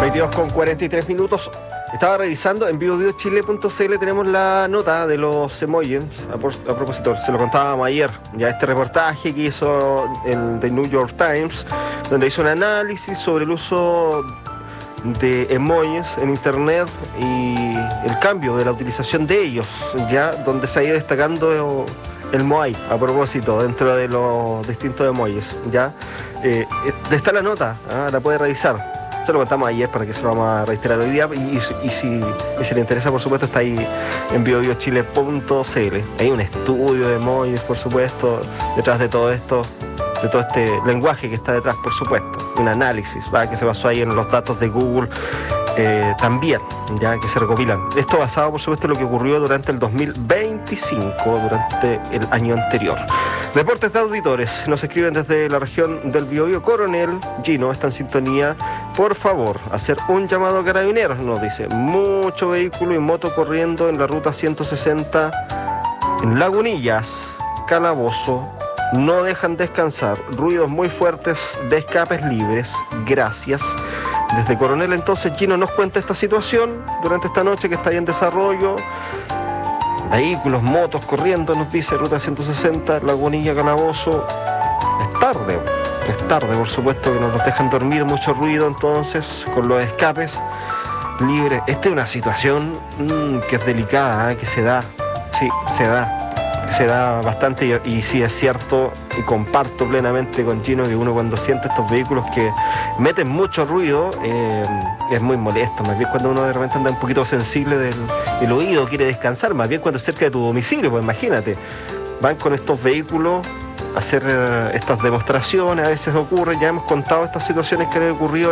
22:43. Estaba revisando en biochile.cl, tenemos la nota de los emojis. A propósito, se lo contábamos ayer, ya este reportaje que hizo el The New York Times, donde hizo un análisis sobre el uso de emojis en internet y el cambio de la utilización de ellos, ya donde se ha ido destacando el Moai, a propósito, dentro de los distintos emojis, ya. Está la nota, la puede revisar. Se lo contamos ayer para que se lo vamos a reiterar hoy día y si le interesa, por supuesto, está ahí en biochile.cl. Hay un estudio de emojis, por supuesto, detrás de todo esto, de todo este lenguaje que está detrás, por supuesto. Un análisis, que se basó ahí en los datos de Google también, ya que se recopilan. Esto basado, por supuesto, en lo que ocurrió durante el 2025, durante el año anterior. Reportes de auditores nos escriben desde la región del Biobío. Coronel Gino está en sintonía. Por favor, hacer un llamado a Carabineros, nos dice. Mucho vehículo y moto corriendo en la ruta 160 en Lagunillas, Calabozo. No dejan descansar. Ruidos muy fuertes de escapes libres. Gracias. Desde Coronel, entonces, Gino nos cuenta esta situación durante esta noche que está ahí en desarrollo. Vehículos, motos corriendo, nos dice, ruta 160, Lagunilla, Calabozo. Es tarde, por supuesto, que no nos dejan dormir, mucho ruido, entonces, con los escapes libres. Esta es una situación que es delicada, que se da, sí, se da bastante, y sí es cierto, y comparto plenamente con Gino, que uno cuando siente estos vehículos que meten mucho ruido, es muy molesto. Más bien cuando uno de repente anda un poquito sensible del oído, quiere descansar, más bien cuando es cerca de tu domicilio, pues imagínate, van con estos vehículos a hacer estas demostraciones, a veces ocurre, ya hemos contado estas situaciones que han ocurrido